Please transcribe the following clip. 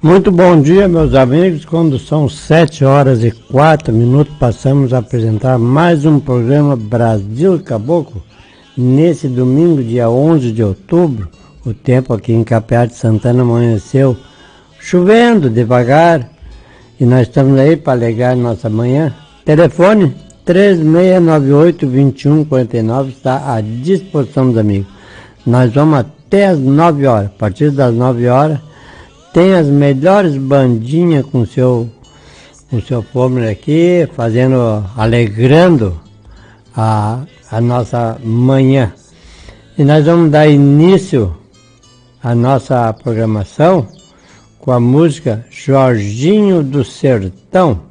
Muito bom dia, meus amigos. Quando são 7h04, passamos a apresentar mais um programa Brasil Caboclo. Nesse domingo, dia 11 de outubro, o tempo aqui em Capiar de Santana amanheceu chovendo devagar e nós estamos aí para alegar nossa manhã. Telefone 3698-2149 está à disposição dos amigos. Nós vamos até às 9 horas. A partir das 9 horas tem as melhores bandinhas com o seu fômero aqui, alegrando a nossa manhã. E nós vamos dar início à nossa programação com a música Jorginho do Sertão.